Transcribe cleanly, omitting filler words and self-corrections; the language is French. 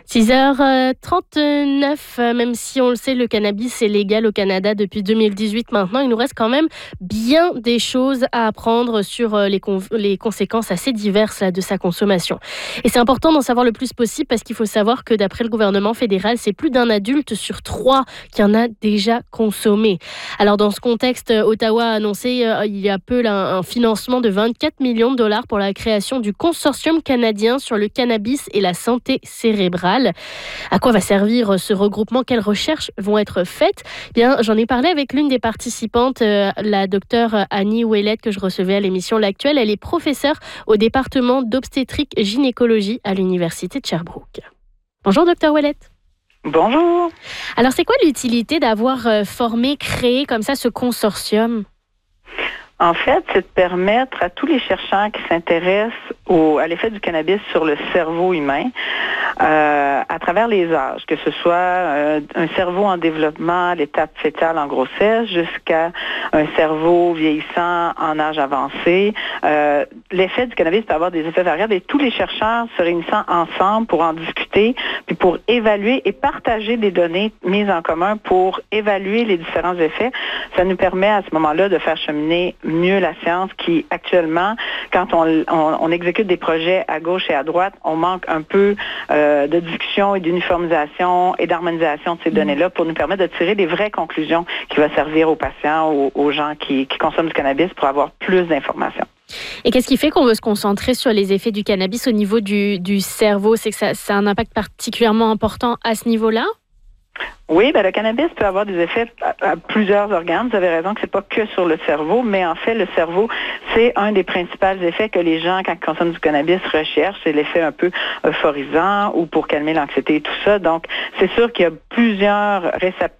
6h39, même si on le sait, le cannabis est légal au Canada depuis 2018 maintenant. Il nous reste quand même bien des choses à apprendre sur les conséquences assez diverses là, de sa consommation. Et c'est important d'en savoir le plus possible parce qu'il faut savoir que d'après le gouvernement fédéral, c'est plus d'un adulte sur 3 qui en a déjà consommé. Alors dans ce contexte, Ottawa a annoncé il y a peu là, un financement de 24 millions de dollars pour la création du consortium canadien sur le cannabis et la santé cérébrale. À quoi va servir ce regroupement? Quelles recherches vont être faites? Bien, j'en ai parlé avec l'une des participantes, la docteure Annie Ouellette, que je recevais à l'émission L'Actuelle. Elle est professeure au département d'obstétrique-gynécologie à l'Université de Sherbrooke. Bonjour, docteur Ouellette. Bonjour. Alors, c'est quoi l'utilité d'avoir créé comme ça ce consortium? En fait, c'est de permettre à tous les chercheurs qui s'intéressent à l'effet du cannabis sur le cerveau humain, à travers les âges, que ce soit un cerveau en développement, l'étape fœtale en grossesse, jusqu'à un cerveau vieillissant en âge avancé. L'effet du cannabis peut avoir des effets variables et tous les chercheurs se réunissant ensemble pour en discuter, puis pour évaluer et partager des données mises en commun pour évaluer les différents effets. Ça nous permet à ce moment-là de faire cheminer mieux la science qui, actuellement, quand on exécute des projets à gauche et à droite, on manque un peu de discussion et d'uniformisation et d'harmonisation de ces données-là pour nous permettre de tirer des vraies conclusions qui vont servir aux patients, aux gens qui consomment du cannabis pour avoir plus d'informations. Et qu'est-ce qui fait qu'on veut se concentrer sur les effets du cannabis au niveau du cerveau? C'est que ça a un impact particulièrement important à ce niveau-là? Oui, le cannabis peut avoir des effets à plusieurs organes. Vous avez raison que c'est pas que sur le cerveau, mais en fait, le cerveau, c'est un des principaux effets que les gens, quand ils consomment du cannabis, recherchent. C'est l'effet un peu euphorisant ou pour calmer l'anxiété et tout ça. Donc, c'est sûr qu'il y a plusieurs récepteurs